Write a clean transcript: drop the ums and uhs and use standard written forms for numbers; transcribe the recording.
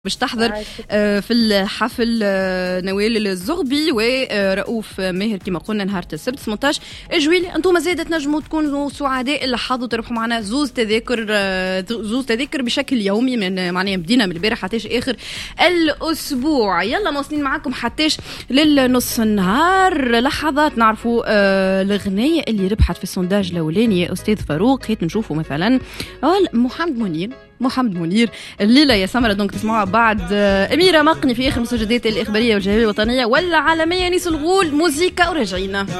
باش تحضر في الحفل نوال الزغبي ورؤوف ماهر كما قلنا نهار السبت 18 جويلية. انتم زادت تنجموا تكونوا سعداء اللي حظوا تربحوا معنا زوز تذاكر بشكل يومي من معناها بدينا من البارح حتىش اخر الاسبوع. يلا مواصلين معاكم حتىش للنص النهار. لحظات نعرفوا الاغنيه اللي ربحت في السونداج الاولاني يا استاذ فاروق. هيت نشوفوا مثلا محمد منير الليله يا سمره. دونك تسمعوها بعد اميره مقني في اخر مسجدات الاخباريه والجهويه الوطنيه ولا عالميه نيس الغول موزيكا ورجعينا.